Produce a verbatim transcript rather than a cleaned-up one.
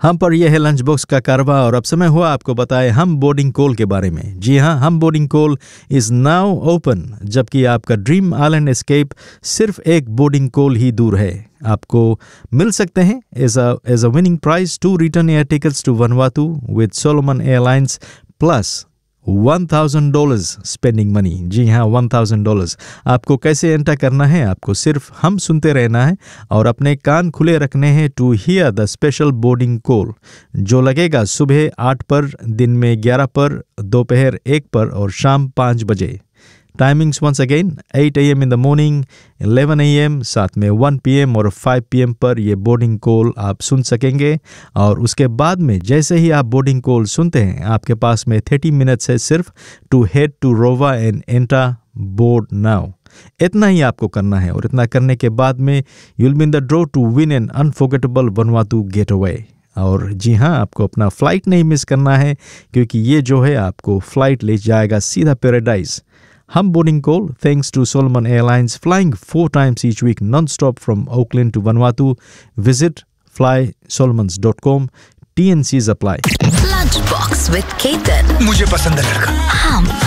हम पर यह है लंच बॉक्स का कारवा और अब समय हुआ आपको बताएं हम बोर्डिंग कॉल के बारे में। जी हाँ, हम boarding call is now open, जबकि आपका ड्रीम आइलैंड एस्केप सिर्फ एक बोर्डिंग कॉल ही दूर है। आपको मिल सकते हैं as a as a winning prize to return air tickets to वनवातू with Solomon airlines plus one thousand dollars spending money. जी हाँ, वन थाउजेंड डॉलर्स। आपको कैसे एंटर करना है? आपको सिर्फ हम सुनते रहना है और अपने कान खुले रखने हैं to here the special boarding call, जो लगेगा सुबह आठ पर, दिन में ग्यारह पर, दोपहर एक पर और शाम पाँच बजे। Timings once again eight A M in the morning, eleven A M, साथ में वन पी एम और फाइव पी एम पर ये बोर्डिंग कॉल आप सुन सकेंगे। और उसके बाद में जैसे ही आप बोर्डिंग कॉल सुनते हैं, आपके पास में थर्टी मिनट्स है सिर्फ टू हेड टू रोवा एंड एंटर बोर्ड नाउ। इतना ही आपको करना है और इतना करने के बाद में you will be in the draw two win N unforgettable वनवातू getaway. और जी हाँ, आपको अपना फ्लाइट नहीं मिस करना है, क्योंकि ये जो है आपको फ्लाइट ले जाएगा सीधा paradise. Hum boarding call thanks to Solomon Airlines, flying four times each week non-stop from Auckland to Vanuatu. Visit fly solomons dot com. T N Cs apply. Lunchbox with Ketan. मुझे पसंद है लड़का। हम